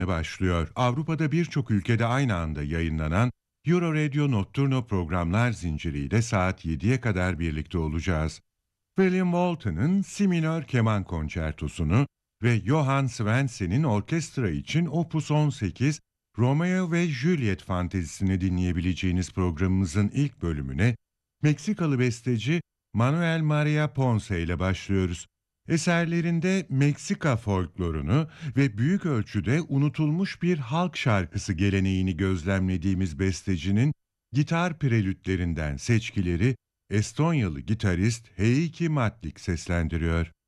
başlıyor. Avrupa'da birçok ülkede aynı anda yayınlanan Euro Radio Notturno programlar zinciriyle saat 7'ye kadar birlikte olacağız. William Walton'ın Si minör keman konçertosunu ve Johann Svensen'in orkestra için Opus 18 Romeo ve Juliet fantezisini dinleyebileceğiniz programımızın ilk bölümüne Meksikalı besteci Manuel Maria Ponce ile başlıyoruz. Eserlerinde Meksika folklorunu ve büyük ölçüde unutulmuş bir halk şarkısı geleneğini gözlemlediğimiz bestecinin gitar prelütlerinden seçkileri Estonyalı gitarist Heikki Matlik seslendiriyor.